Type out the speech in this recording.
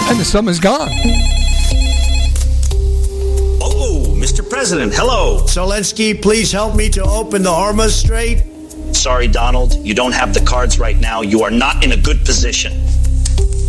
And the summer's gone. Oh, Mr. President, hello. Zelensky, please help me to open the Hormuz Strait. Sorry, Donald, you don't have the cards right now. You are not in a good position.